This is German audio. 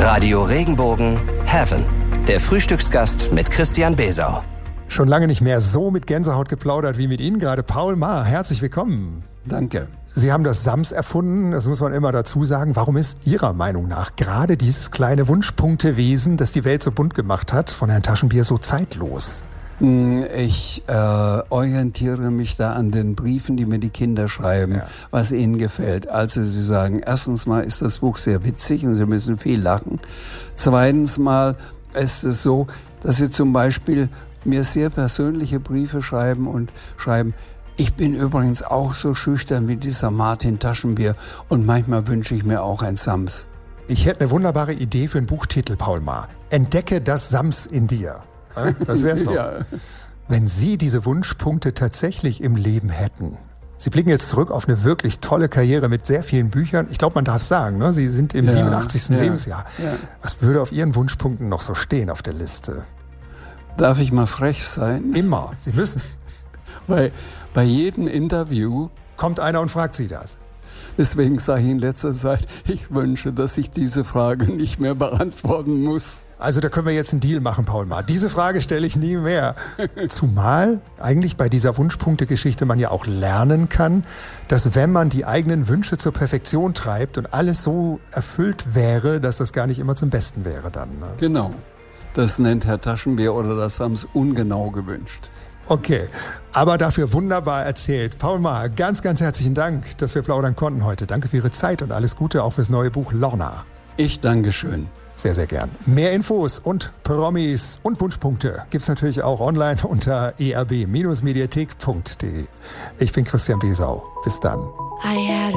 Radio Regenbogen Heaven. Der Frühstücksgast mit Christian Besau. Schon lange nicht mehr so mit Gänsehaut geplaudert wie mit Ihnen gerade. Paul Maar, herzlich willkommen. Danke. Sie haben das Sams erfunden, das muss man immer dazu sagen. Warum ist Ihrer Meinung nach gerade dieses kleine Wunschpunktewesen, das die Welt so bunt gemacht hat, von Herrn Taschenbier so zeitlos? Ich orientiere mich da an den Briefen, die mir die Kinder schreiben, was ihnen gefällt. Also sie sagen, erstens mal ist das Buch sehr witzig und sie müssen viel lachen. Zweitens mal ist es so, dass sie zum Beispiel mir sehr persönliche Briefe schreiben, ich bin übrigens auch so schüchtern wie dieser Martin Taschenbier und manchmal wünsche ich mir auch ein Sams. Ich hätte eine wunderbare Idee für einen Buchtitel, Paul Maar. Entdecke das Sams in dir. Das wär's doch. Ja. Wenn Sie diese Wunschpunkte tatsächlich im Leben hätten. Sie blicken jetzt zurück auf eine wirklich tolle Karriere mit sehr vielen Büchern. Ich glaube, man darf sagen, ne? Sie sind im 87. Lebensjahr. Ja. Was würde auf Ihren Wunschpunkten noch so stehen auf der Liste? Darf ich mal frech sein? Immer. Sie müssen. Bei jedem Interview kommt einer und fragt Sie das. Deswegen sage ich in letzter Zeit, ich wünsche, dass ich diese Frage nicht mehr beantworten muss. Also da können wir jetzt einen Deal machen, Paul Maar. Diese Frage stelle ich nie mehr. Zumal eigentlich bei dieser Wunschpunkte-Geschichte man ja auch lernen kann, dass wenn man die eigenen Wünsche zur Perfektion treibt und alles so erfüllt wäre, dass das gar nicht immer zum Besten wäre dann. Ne? Genau. Das nennt Herr Taschenbier oder das Sams ungenau gewünscht. Okay, aber dafür wunderbar erzählt. Paul Maar, ganz, ganz herzlichen Dank, dass wir plaudern konnten heute. Danke für Ihre Zeit und alles Gute auch fürs neue Buch Lorna. Ich danke schön. Sehr, sehr gern. Mehr Infos und Promis und Wunschpunkte gibt's natürlich auch online unter erb-mediathek.de. Ich bin Christian Besau. Bis dann.